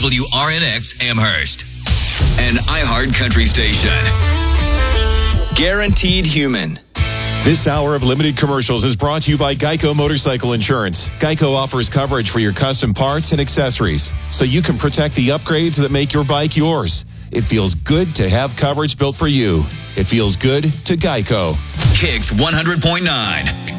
WRNX Amherst. An iHeart Country station. Guaranteed Human. This hour of limited commercials is brought to you by Geico Motorcycle Insurance. Geico offers coverage for your custom parts and accessories, so you can protect the upgrades that make your bike yours. It feels good to have coverage built for you. It feels good to Geico. Kicks 100.9.